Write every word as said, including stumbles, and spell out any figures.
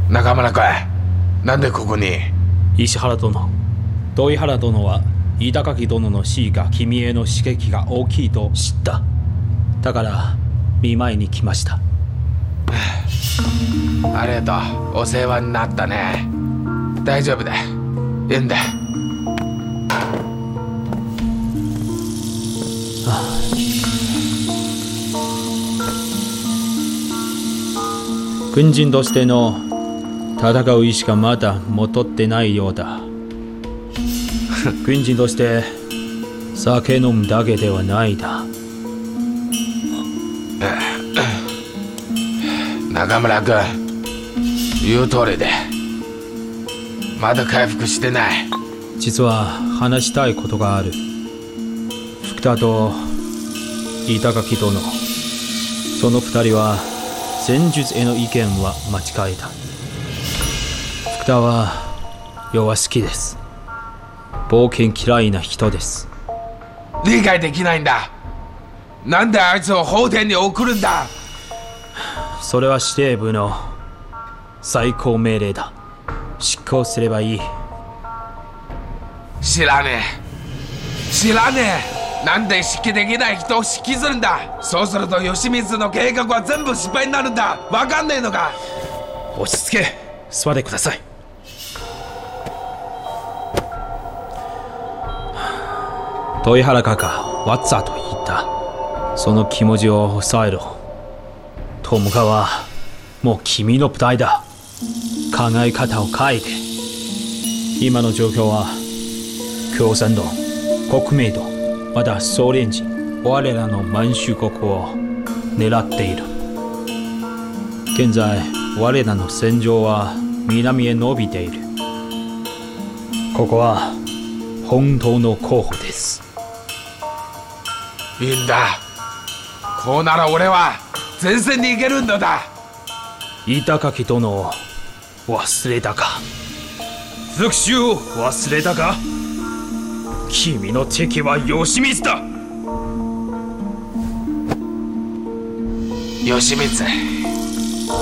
中村君、なんでここに？ 石原殿、土井原殿は板垣殿の死が君への刺激が大きいと知った。だから見舞いに来ました。 ありがとう、お世話になったね。大丈夫だ、いいんだ。 軍人としての戦う意志がまだ戻ってないようだ。軍人として酒飲むだけではないだ。 中村君、言う通りでまだ回復してない。 実は話したいことがある。福田と板垣殿、その二人は戦術への意見は間違いだ。福田は弱しきです。冒険嫌いな人です。 理解できないんだ。なんであいつを法廷に送るんだ。 それは司令部の最高命令だ。執行すればいい。 知らねえ知らねえ。なんで指揮できない人を指揮するんだ。そうすると吉光の計画は全部失敗になるんだ。わかんねえのか。 落ち着け、座ってください。土井原閣下、ワッツァーと言った。その気持ちを抑えろ。友果はもう君の舞台だ。考え方を変えて。今の状況は共産党、国民党、またソ連人、我らの満州国を狙っている。現在我らの戦場は南へ伸びている。ここは本当の候補です。 いいんだ。こうなら俺は前線に行けるんだだ。 板垣殿を忘れたか。復讐を忘れたか。君の敵は吉光だ。 吉光、